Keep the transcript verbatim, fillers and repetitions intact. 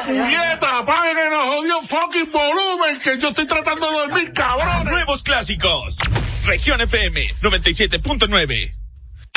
puñeta, apaguen el jodido fucking volumen, que yo estoy tratando de dormir, cabrón. Nuevos clásicos. Región F M noventa y siete punto nueve.